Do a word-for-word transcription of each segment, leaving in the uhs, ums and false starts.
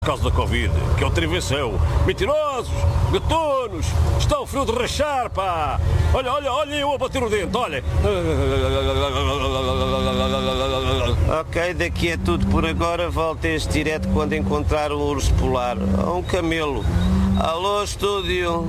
Por causa da Covid, que é outra invenção. Mentirosos, gatunos, estão frio de rachar, pá. Olha, olha, olha eu a bater o dente, olha. Ok, daqui é tudo por agora. Volto a este direto quando encontrar um urso polar ou um camelo. Alô, estúdio.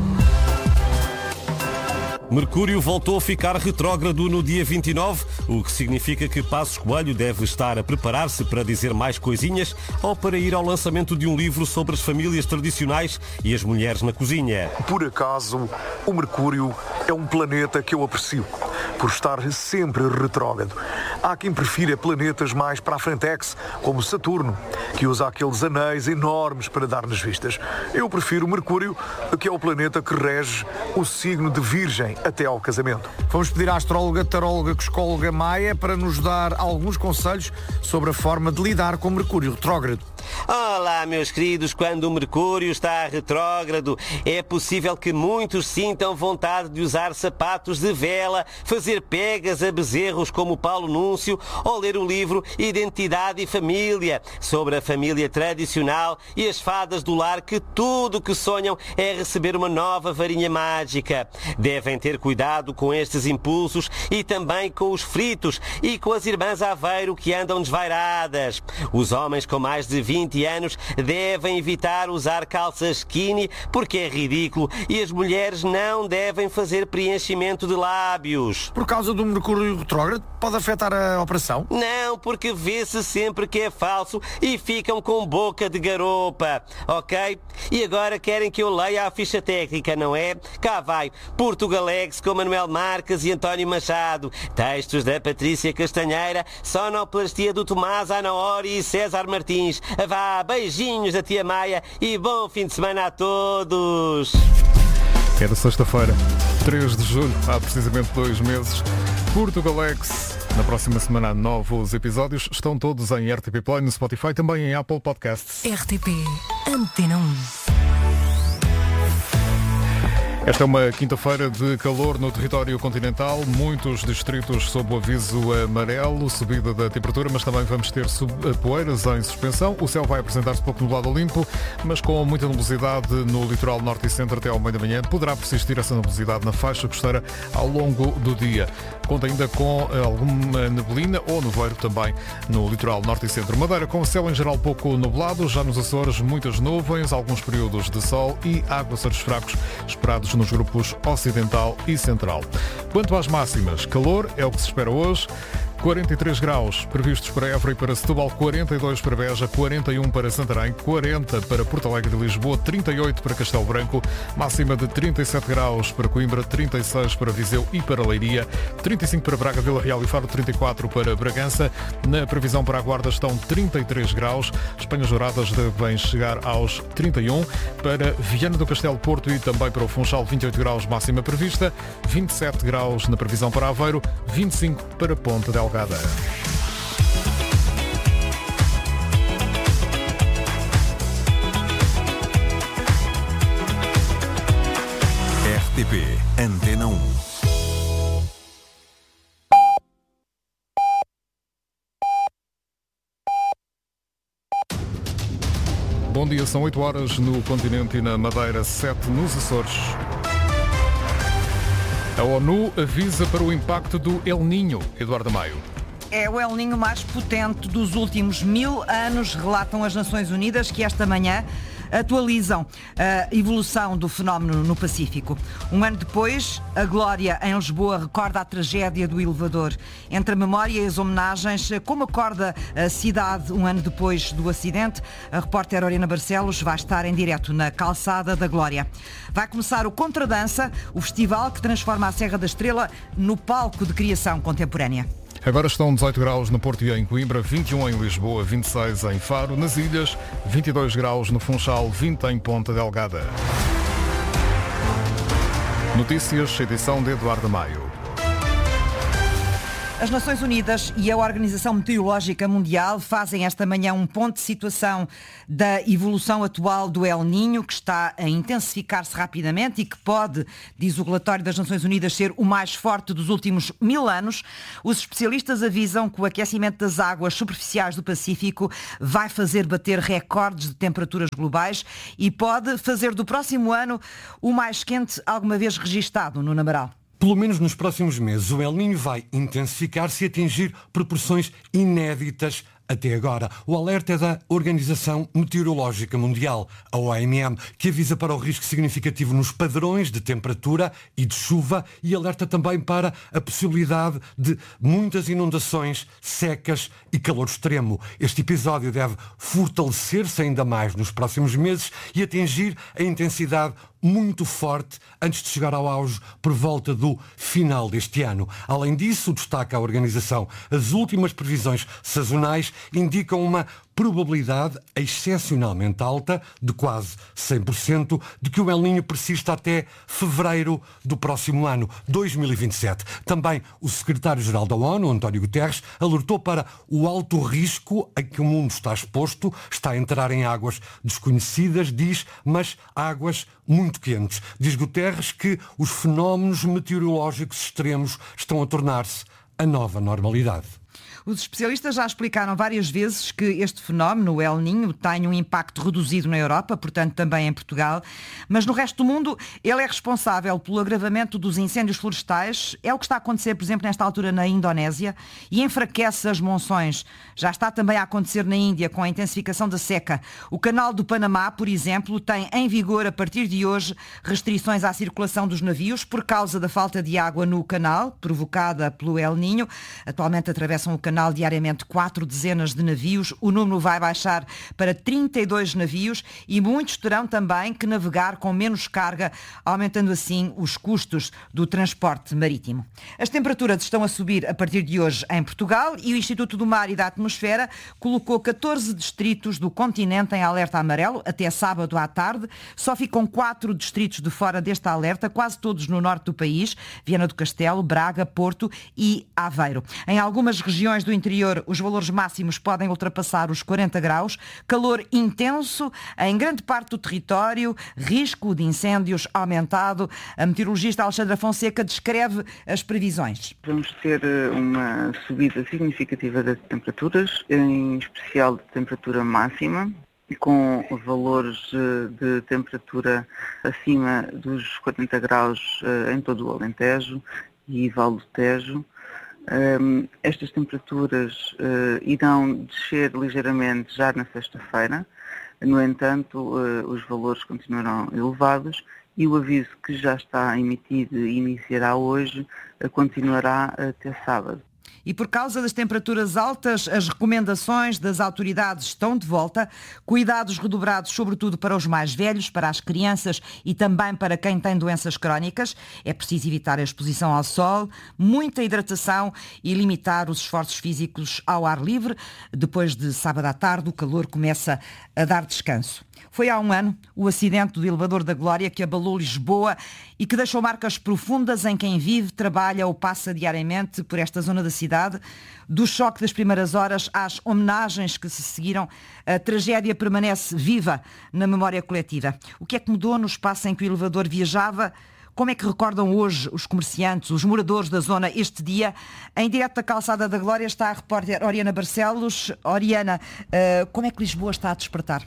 Mercúrio voltou a ficar retrógrado no dia vinte e nove, o que significa que Passos Coelho deve estar a preparar-se para dizer mais coisinhas ou para ir ao lançamento de um livro sobre as famílias tradicionais e as mulheres na cozinha. Por acaso, o Mercúrio é um planeta que eu aprecio, por estar sempre retrógrado. Há quem prefira planetas mais para a frentex, como Saturno, que usa aqueles anéis enormes para dar nas vistas. Eu prefiro o Mercúrio, que é o planeta que rege o signo de Virgem até ao casamento. Vamos pedir à astróloga, taróloga, coscóloga Maia para nos dar alguns conselhos sobre a forma de lidar com o Mercúrio retrógrado. Olá, meus queridos. Quando o Mercúrio está retrógrado, é possível que muitos sintam vontade de usar sapatos de vela, fazer pegas a bezerros como Paulo Núncio ou ler o livro Identidade e Família, sobre a família tradicional e as fadas do lar, que tudo o que sonham é receber uma nova varinha mágica. Devem ter cuidado com estes impulsos e também com os fritos e com as irmãs Aveiro que andam desvairadas. Os homens com mais de vinte anos devem evitar usar calças skinny porque é ridículo, e as mulheres não devem fazer preenchimento de lábios. Por causa do Mercúrio retrógrado, pode afetar a operação? Não, porque vê-se sempre que é falso e ficam com boca de garopa, ok? E agora querem que eu leia a ficha técnica, não é? Cá vai, Portugalex com Manuel Marques e António Machado, textos da Patrícia Castanheira, sonoplastia do Tomás Anaori e César Martins. Vá, beijinhos da tia Maia e bom fim de semana a todos. Era sexta-feira, três de julho, há precisamente dois meses. Portugalex. Na próxima semana há novos episódios. Estão todos em R T P Play, no Spotify e também em Apple Podcasts. R T P Antena um. Esta é uma quinta-feira de calor no território continental, muitos distritos sob o aviso amarelo, subida da temperatura, mas também vamos ter poeiras em suspensão. O céu vai apresentar-se pouco nublado limpo, mas com muita nebulosidade no litoral norte e centro até ao meio da manhã. Poderá persistir essa nebulosidade na faixa costeira ao longo do dia. Conta ainda com alguma neblina ou nevoeiro também no litoral norte e centro. Madeira com céu em geral pouco nublado, já nos Açores muitas nuvens, alguns períodos de sol e aguaceiros fracos esperados nos grupos ocidental e central. Quanto às máximas, calor é o que se espera hoje. quarenta e três graus previstos para Évora e para Setúbal, quarenta e dois para Beja, quarenta e um para Santarém, quarenta para Porto Alegre e Lisboa, trinta e oito para Castelo Branco, máxima de trinta e sete graus para Coimbra, trinta e seis para Viseu e para Leiria, trinta e cinco para Braga, Vila Real e Faro, trinta e quatro para Bragança. Na previsão para a Guarda estão trinta e três graus, Espanhas Douradas devem chegar aos trinta e um, para Viana do Castelo, Porto e também para o Funchal, vinte e oito graus máxima prevista, vinte e sete graus na previsão para Aveiro, vinte e cinco para Ponta Delgada. R T P Antena um. Bom dia, são oito horas no continente e na Madeira, sete nos Açores. A ONU avisa para o impacto do El Niño. Eduardo Maio. É o El Niño mais potente dos últimos mil anos, relatam as Nações Unidas, que esta manhã atualizam a evolução do fenómeno no Pacífico. Um ano depois, a Glória, em Lisboa, recorda a tragédia do elevador. Entre a memória e as homenagens, como acorda a cidade um ano depois do acidente, a repórter Oriana Barcelos vai estar em direto na Calçada da Glória. Vai começar o Contradança, o festival que transforma a Serra da Estrela no palco de criação contemporânea. Agora estão dezoito graus no Porto e em Coimbra, vinte e um em Lisboa, vinte e seis em Faro, nas Ilhas, vinte e dois graus no Funchal, vinte em Ponta Delgada. Notícias, edição de Eduardo Maio. As Nações Unidas e a Organização Meteorológica Mundial fazem esta manhã um ponto de situação da evolução atual do El Niño, que está a intensificar-se rapidamente e que pode, diz o relatório das Nações Unidas, ser o mais forte dos últimos mil anos. Os especialistas avisam que o aquecimento das águas superficiais do Pacífico vai fazer bater recordes de temperaturas globais e pode fazer do próximo ano o mais quente alguma vez registado no Namaral. Pelo menos nos próximos meses, o El Niño vai intensificar-se e atingir proporções inéditas até agora. O alerta é da Organização Meteorológica Mundial, a O M M, que avisa para o risco significativo nos padrões de temperatura e de chuva e alerta também para a possibilidade de muitas inundações, secas e calor extremo. Este episódio deve fortalecer-se ainda mais nos próximos meses e atingir a intensidade muito forte antes de chegar ao auge por volta do final deste ano. Além disso, destaca a organização, as últimas previsões sazonais indicam uma probabilidade excepcionalmente alta, de quase cem por cento, de que o El Niño persista até fevereiro do próximo ano, dois mil e vinte e sete. Também o secretário-geral da ONU, António Guterres, alertou para o alto risco a que o mundo está exposto, está a entrar em águas desconhecidas, diz, mas águas muito quentes. Diz Guterres que os fenómenos meteorológicos extremos estão a tornar-se a nova normalidade. Os especialistas já explicaram várias vezes que este fenómeno, o El Niño, tem um impacto reduzido na Europa, portanto também em Portugal, mas no resto do mundo ele é responsável pelo agravamento dos incêndios florestais, é o que está a acontecer, por exemplo, nesta altura na Indonésia, e enfraquece as monções. Já está também a acontecer na Índia com a intensificação da seca. O Canal do Panamá, por exemplo, tem em vigor a partir de hoje restrições à circulação dos navios por causa da falta de água no canal, provocada pelo El Niño. Atualmente atravessam o canal diariamente quatro dezenas de navios. O número vai baixar para trinta e dois navios e muitos terão também que navegar com menos carga, aumentando assim os custos do transporte marítimo. As temperaturas estão a subir a partir de hoje em Portugal e o Instituto do Mar e da Atmosfera colocou catorze distritos do continente em alerta amarelo até sábado à tarde. Só ficam quatro distritos de fora deste alerta, quase todos no norte do país: Viana do Castelo, Braga, Porto e Aveiro. Em algumas regiões do interior, os valores máximos podem ultrapassar os quarenta graus, calor intenso em grande parte do território, risco de incêndios aumentado. A meteorologista Alexandra Fonseca descreve as previsões. Vamos ter uma subida significativa das temperaturas, em especial de temperatura máxima, com valores de temperatura acima dos quarenta graus em todo o Alentejo e Vale do Tejo. Um, estas temperaturas uh, irão descer ligeiramente já na sexta-feira. No entanto, uh, os valores continuarão elevados e o aviso que já está emitido e iniciará hoje uh, continuará até sábado. E por causa das temperaturas altas, as recomendações das autoridades estão de volta. Cuidados redobrados, sobretudo para os mais velhos, para as crianças e também para quem tem doenças crónicas. É preciso evitar a exposição ao sol, muita hidratação e limitar os esforços físicos ao ar livre. Depois de sábado à tarde, o calor começa a dar descanso. Foi há um ano o acidente do elevador da Glória que abalou Lisboa e que deixou marcas profundas em quem vive, trabalha ou passa diariamente por esta zona da cidade. Do choque das primeiras horas às homenagens que se seguiram, a tragédia permanece viva na memória coletiva. O que é que mudou no espaço em que o elevador viajava? Como é que recordam hoje os comerciantes, os moradores da zona este dia? Em direto da Calçada da Glória está a repórter Oriana Barcelos. Oriana, como é que Lisboa está a despertar?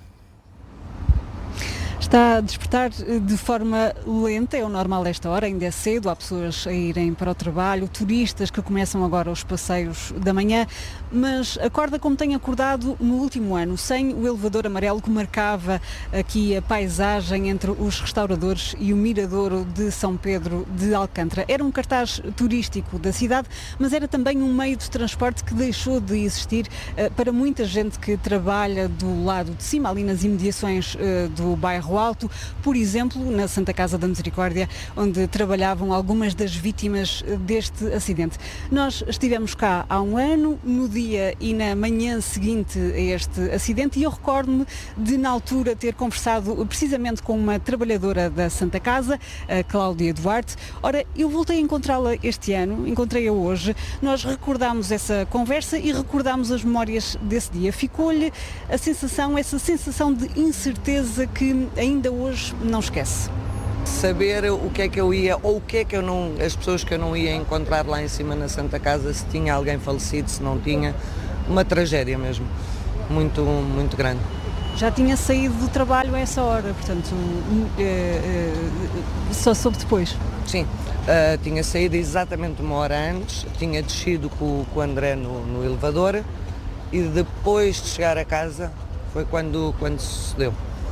Está a despertar de forma lenta, é o normal esta hora, ainda é cedo, há pessoas a irem para o trabalho, turistas que começam agora os passeios da manhã, mas acorda como tem acordado no último ano, sem o elevador amarelo que marcava aqui a paisagem entre os restauradores e o miradouro de São Pedro de Alcântara. Era um cartaz turístico da cidade, mas era também um meio de transporte que deixou de existir uh, para muita gente que trabalha do lado de cima, ali nas imediações uh, do bairro Bairro Alto, por exemplo, na Santa Casa da Misericórdia, onde trabalhavam algumas das vítimas deste acidente. Nós estivemos cá há um ano, no dia e na manhã seguinte a este acidente, e eu recordo-me de, na altura, ter conversado precisamente com uma trabalhadora da Santa Casa, a Cláudia Duarte. Ora, eu voltei a encontrá-la este ano, encontrei-a hoje, nós recordámos essa conversa e recordámos as memórias desse dia. Ficou-lhe a sensação, essa sensação de incerteza que ainda hoje não esquece. Saber o que é que eu ia, ou o que é que eu não, as pessoas que eu não ia encontrar lá em cima na Santa Casa, se tinha alguém falecido, se não tinha, uma tragédia mesmo, muito, muito grande. Já tinha saído do trabalho a essa hora, portanto, é, é, só soube depois? Sim, uh, tinha saído exatamente uma hora antes, tinha descido com, com o André no, no elevador e depois de chegar a casa foi quando, quando sucedeu.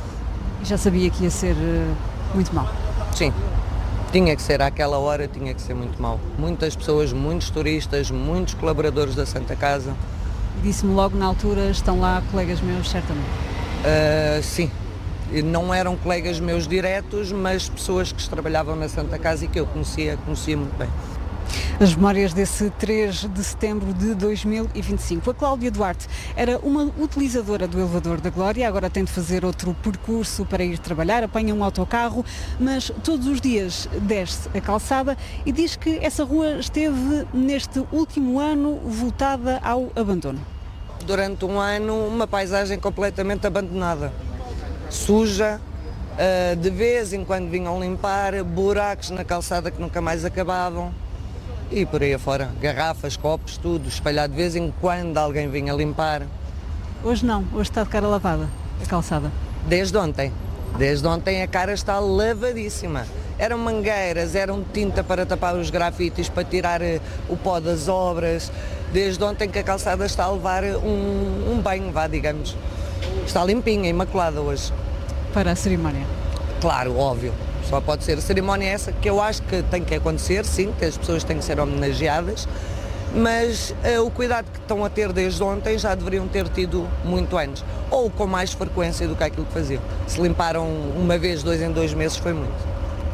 Já sabia que ia ser uh, muito mau? Sim, tinha que ser, àquela hora tinha que ser muito mau. Muitas pessoas, muitos turistas, muitos colaboradores da Santa Casa. Disse-me logo na altura, estão lá colegas meus, certamente. Uh, sim, não eram colegas meus diretos, mas pessoas que trabalhavam na Santa Casa e que eu conhecia, conhecia muito bem. As memórias desse três de setembro de dois mil e vinte e cinco. A Cláudia Duarte era uma utilizadora do elevador da Glória, agora tem de fazer outro percurso para ir trabalhar, apanha um autocarro, mas todos os dias desce a calçada e diz que essa rua esteve neste último ano voltada ao abandono. Durante um ano, uma paisagem completamente abandonada, suja, de vez em quando vinham limpar, buracos na calçada que nunca mais acabavam e por aí afora, garrafas, copos, tudo espalhado, de vez em quando alguém vinha limpar. Hoje não, hoje está de cara lavada a calçada. Desde ontem, desde ontem a cara está lavadíssima. Eram mangueiras, eram tinta para tapar os grafites, para tirar o pó das obras. Desde ontem que a calçada está a levar um, um banho, vá, digamos. Está limpinha, imaculada hoje. Para a cerimónia? Claro, óbvio. Só pode ser. A cerimónia é essa que eu acho que tem que acontecer, sim, que as pessoas têm que ser homenageadas, mas uh, o cuidado que estão a ter desde ontem já deveriam ter tido muito antes. Ou com mais frequência do que aquilo que faziam. Se limparam uma vez, dois em dois meses, foi muito.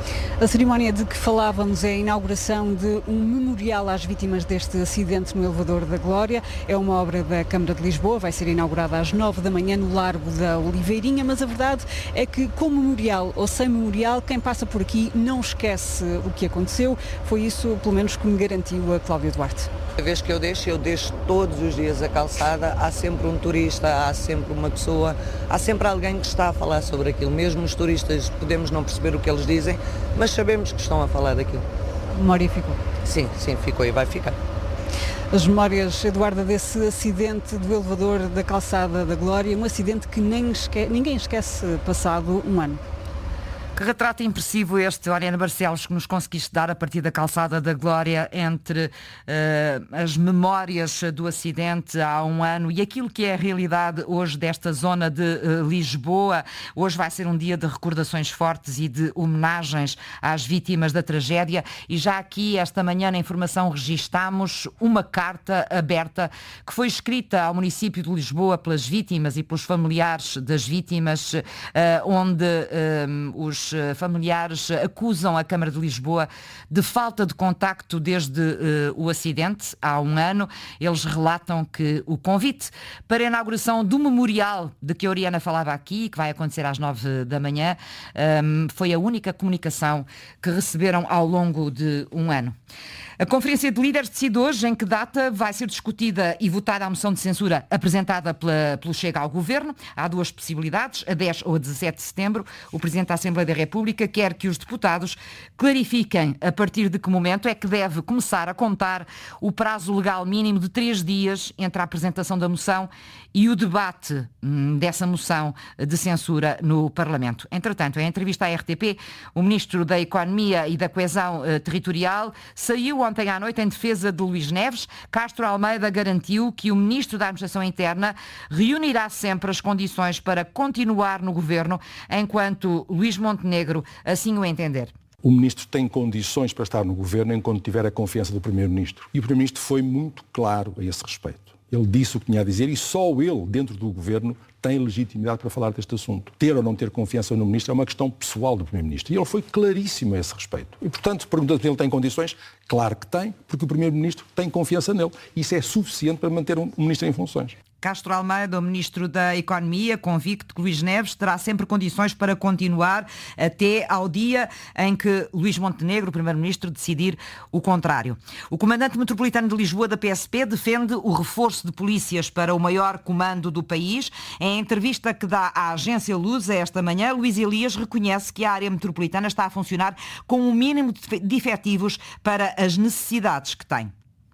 A cerimónia de que falávamos é a inauguração de um memorial às vítimas deste acidente no elevador da Glória. É uma obra da Câmara de Lisboa, vai ser inaugurada às nove da manhã no Largo da Oliveirinha, mas a verdade é que, com memorial ou sem memorial, quem passa por aqui não esquece o que aconteceu. Foi isso, pelo menos, que me garantiu a Cláudia Duarte. A vez que eu deixo, eu deixo todos os dias a calçada, há sempre um turista, há sempre uma pessoa, há sempre alguém que está a falar sobre aquilo. Mesmo os turistas podemos não perceber o que eles dizem, mas sabemos que estão a falar daquilo. A memória ficou? Sim, sim, ficou e vai ficar. As memórias, Eduarda, desse acidente do elevador da Calçada da Glória, um acidente que nem esque... ninguém esquece passado um ano. Que retrato impressivo este, Oriana Barcelos, que nos conseguiste dar a partir da Calçada da Glória entre uh, as memórias do acidente há um ano e aquilo que é a realidade hoje desta zona de uh, Lisboa. Hoje vai ser um dia de recordações fortes e de homenagens às vítimas da tragédia e já aqui esta manhã na informação registámos uma carta aberta que foi escrita ao município de Lisboa pelas vítimas e pelos familiares das vítimas, uh, onde uh, os familiares acusam a Câmara de Lisboa de falta de contacto desde uh, o acidente há um ano. Eles relatam que o convite para a inauguração do memorial de que a Oriana falava aqui, que vai acontecer às nove da manhã, um, foi a única comunicação que receberam ao longo de um ano. A Conferência de Líderes decide hoje em que data vai ser discutida e votada a moção de censura apresentada pela, pelo Chega ao Governo. Há duas possibilidades, a dez ou a dezassete de setembro. O Presidente da Assembleia da República quer que os deputados clarifiquem a partir de que momento é que deve começar a contar o prazo legal mínimo de três dias entre a apresentação da moção e o debate hum, dessa moção de censura no Parlamento. Entretanto, em entrevista à R T P, o Ministro da Economia e da Coesão uh, Territorial saiu ontem à noite em defesa de Luís Neves. Castro Almeida garantiu que o Ministro da Administração Interna reunirá sempre as condições para continuar no Governo enquanto Luís Montenegro assim o entender. O Ministro tem condições para estar no Governo enquanto tiver a confiança do Primeiro-Ministro. E o Primeiro-Ministro foi muito claro a esse respeito. Ele disse o que tinha a dizer e só ele, dentro do governo, tem legitimidade para falar deste assunto. Ter ou não ter confiança no Ministro é uma questão pessoal do Primeiro-Ministro. E ele foi claríssimo a esse respeito. E, portanto, pergunta-se se ele tem condições. Claro que tem, porque o Primeiro-Ministro tem confiança nele. Isso é suficiente para manter um Ministro em funções. Castro Almeida, o Ministro da Economia, convicto que Luís Neves terá sempre condições para continuar até ao dia em que Luís Montenegro, o Primeiro-Ministro, decidir o contrário. O Comandante Metropolitano de Lisboa da P S P defende o reforço de polícias para o maior comando do país. Em entrevista que dá à agência Lusa esta manhã, Luís Elias reconhece que a área metropolitana está a funcionar com um mínimo de efetivos para as necessidades que tem.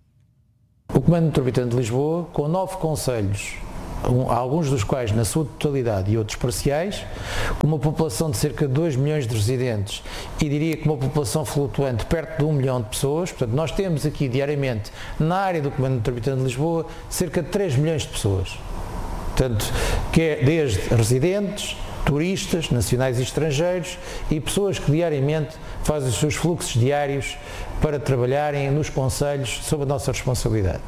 O Comando Metropolitano de Lisboa, com nove concelhos, alguns dos quais na sua totalidade e outros parciais, com uma população de cerca de dois milhões de residentes e diria que uma população flutuante perto de um milhão de pessoas. Portanto, nós temos aqui diariamente, na área do Comando Metropolitano de Lisboa, cerca de três milhões de pessoas. Portanto, que é desde residentes, turistas, nacionais e estrangeiros e pessoas que diariamente fazem os seus fluxos diários para trabalharem nos concelhos sob a nossa responsabilidade.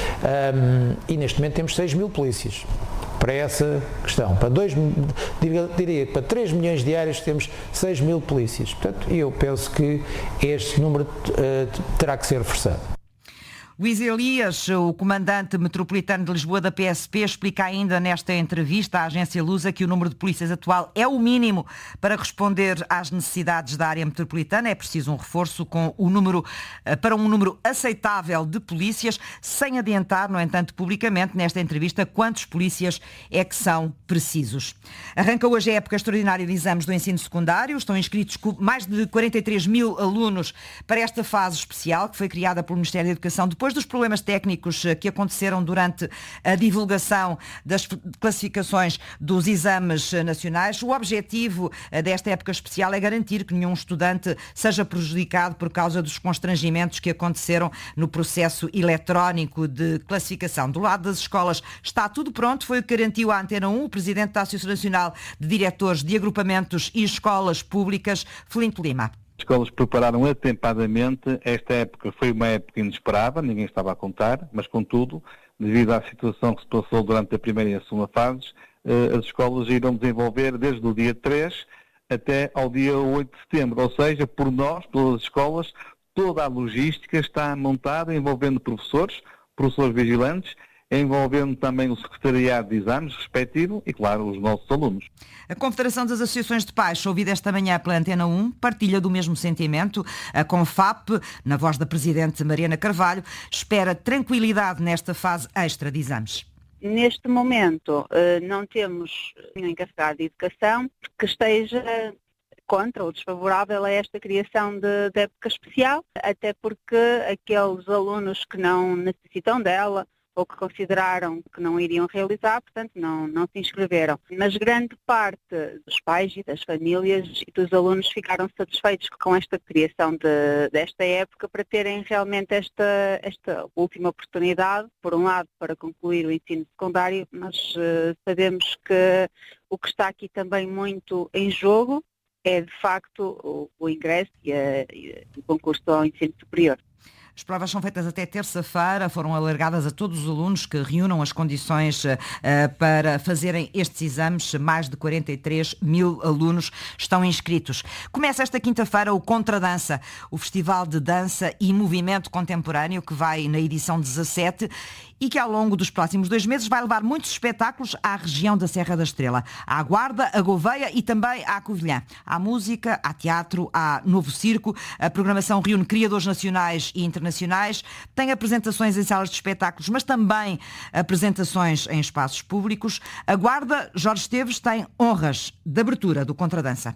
Um, e neste momento temos seis mil polícias para essa questão. Para dois, diria, diria que para três milhões diários temos seis mil polícias. Portanto, eu penso que este número uh, terá que ser reforçado. Luís Elias, o Comandante Metropolitano de Lisboa da P S P, explica ainda nesta entrevista à agência Lusa que o número de polícias atual é o mínimo para responder às necessidades da área metropolitana. É preciso um reforço com o número, para um número aceitável de polícias, sem adiantar, no entanto, publicamente nesta entrevista quantos polícias é que são precisos. Arranca hoje a época extraordinária de exames do ensino secundário. Estão inscritos mais de quarenta e três mil alunos para esta fase especial que foi criada pelo Ministério da Educação depois Depois dos problemas técnicos que aconteceram durante a divulgação das classificações dos exames nacionais, o objetivo desta época especial é garantir que nenhum estudante seja prejudicado por causa dos constrangimentos que aconteceram no processo eletrónico de classificação. Do lado das escolas está tudo pronto, foi o que garantiu à Antena um o Presidente da Associação Nacional de Diretores de Agrupamentos e Escolas Públicas, Felinto Lima. As escolas prepararam atempadamente. Esta época foi uma época inesperada, ninguém estava a contar, mas contudo, devido à situação que se passou durante a primeira e a segunda fases, as escolas irão desenvolver desde o dia três até ao dia oito de setembro, ou seja, por nós, pelas escolas, toda a logística está montada envolvendo professores, professores vigilantes, envolvendo também o secretariado de exames respectivo e, claro, os nossos alunos. A Confederação das Associações de Pais, ouvida esta manhã pela Antena um, partilha do mesmo sentimento. A Confap, na voz da Presidente Mariana Carvalho, espera tranquilidade nesta fase extra de exames. Neste momento, não temos nenhum encarregado de educação que esteja contra ou desfavorável a esta criação de, de época especial, até porque aqueles alunos que não necessitam dela ou que consideraram que não iriam realizar, portanto não, não se inscreveram. Mas grande parte dos pais e das famílias e dos alunos ficaram satisfeitos com esta criação de, desta época para terem realmente esta, esta última oportunidade, por um lado para concluir o ensino secundário, mas uh, sabemos que o que está aqui também muito em jogo é de facto o, o ingresso e, a, e o concurso ao ensino superior. As provas são feitas até terça-feira, foram alargadas a todos os alunos que reúnam as condições uh, para fazerem estes exames. Mais de quarenta e três mil alunos estão inscritos. Começa esta quinta-feira o Contradança, o Festival de Dança e Movimento Contemporâneo, que vai na edição dezassete e que ao longo dos próximos dois meses vai levar muitos espetáculos à região da Serra da Estrela, à Guarda, à Gouveia e também à Covilhã. Há música, há teatro, há novo circo. A programação reúne criadores nacionais e internacionais, tem apresentações em salas de espetáculos, mas também apresentações em espaços públicos. A Guarda, Jorge Esteves, tem honras de abertura do Contradança.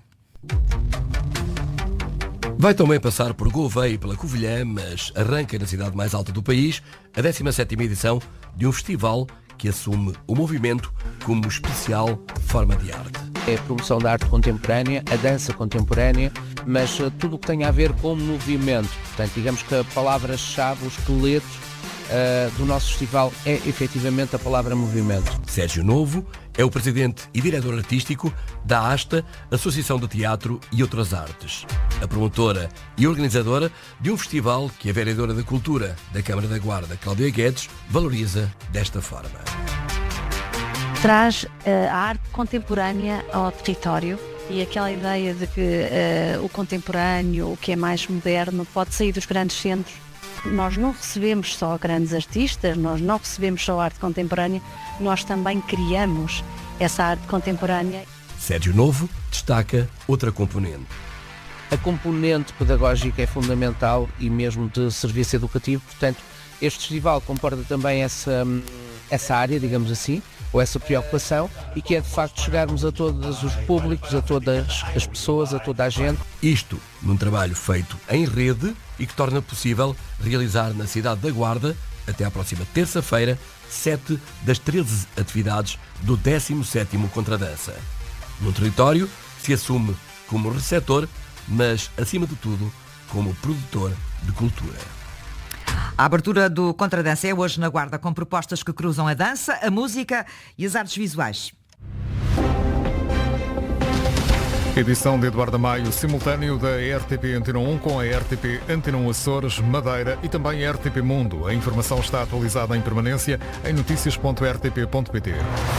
Vai também passar por Gouveia e pela Covilhã, mas arranca na cidade mais alta do país a décima sétima edição de um festival que assume o movimento como especial forma de arte. É a promoção da arte contemporânea, a dança contemporânea, mas uh, tudo o que tem a ver com movimento. Portanto, digamos que a palavra-chave, o esqueleto uh, do nosso festival é efetivamente a palavra movimento. Sérgio Novo é o presidente e diretor artístico da ASTA, Associação de Teatro e Outras Artes. a promotora e organizadora de um festival que a vereadora da Cultura da Câmara da Guarda, Cláudia Guedes, valoriza desta forma. Traz uh, a arte contemporânea ao território e aquela ideia de que uh, o contemporâneo, o que é mais moderno, pode sair dos grandes centros. Nós não recebemos só grandes artistas, nós não recebemos só arte contemporânea, nós também criamos essa arte contemporânea. Sérgio Novo destaca outra componente. A componente pedagógica é fundamental e mesmo de serviço educativo, portanto, este festival comporta também essa, essa área, digamos assim, ou essa preocupação, e que é de facto chegarmos a todos os públicos, a todas as pessoas, a toda a gente. Isto num trabalho feito em rede e que torna possível realizar na cidade da Guarda, até à próxima terça-feira, sete das treze atividades do décimo sétimo Contradança. Num território que se assume como receptor, mas acima de tudo como produtor de cultura. A abertura do Contradança é hoje na Guarda, com propostas que cruzam a dança, a música e as artes visuais. Edição de Eduardo Maio, simultâneo da R T P Antena um com a R T P Antena um Açores, Madeira e também a R T P Mundo. A informação está atualizada em permanência em notícias ponto r t p ponto p t.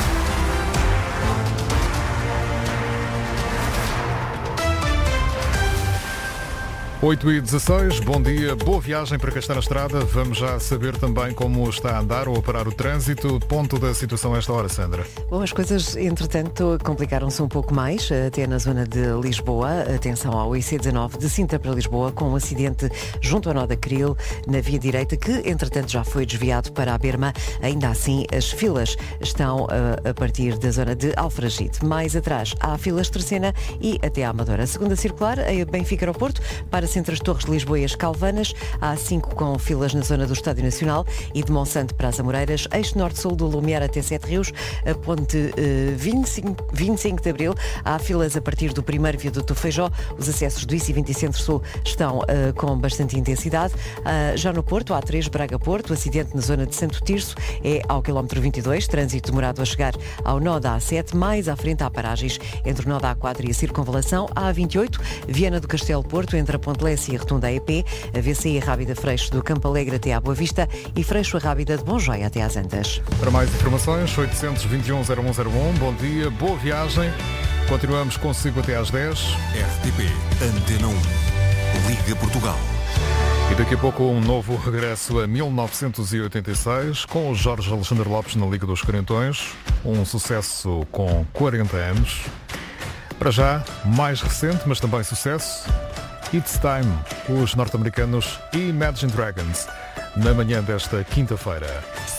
oito e dezasseis, bom dia, boa viagem para quem está na estrada. Vamos já saber também como está a andar ou a parar o trânsito. Ponto da situação a esta hora, Sandra. Bom, as coisas, entretanto, complicaram-se um pouco mais, até na zona de Lisboa. Atenção ao I C dezanove de Sintra para Lisboa, com um acidente junto ao nó da Cril, na via direita, que, entretanto, já foi desviado para a Berma. Ainda assim, as filas estão uh, a partir da zona de Alfragide. Mais atrás, há filas de Terceira e até à Amadora. A segunda circular, a Benfica Aeroporto, para entre as Torres de Lisboa e as Calvanas. Há cinco com filas na zona do Estádio Nacional e de Monsanto para as Amoreiras. Eixo Norte-Sul do Lumiar até Sete Rios. A ponte uh, vinte e cinco, vinte e cinco de Abril. Há filas a partir do primeiro viaduto Feijó. Os acessos do I C vinte Centro-Sul estão uh, com bastante intensidade. Uh, já no Porto, A três Braga-Porto. Acidente na zona de Santo Tirso é ao quilómetro vinte e dois. Trânsito demorado a chegar ao nó da A sete. Mais à frente há paragens entre o nó da A quatro e a Circunvalação. A vinte e oito, Viana do Castelo Porto, entre a Ponte Lessa e a Rotunda A E P, a V C I Rábida Freixo do Campo Alegre até à Boa Vista e Freixo a Rábida de Bom Joia até às Antas. Para mais informações, oitocentos e vinte e um, zero um zero um, bom dia, boa viagem. Continuamos consigo até às dez. R T P Antena um, Liga Portugal. E daqui a pouco um novo regresso a mil novecentos e oitenta e seis, com o Jorge Alexandre Lopes na Liga dos Quarentões, um sucesso com quarenta anos. Para já, mais recente, mas também sucesso, It's Time, os norte-americanos Imagine Dragons, na manhã desta quinta-feira.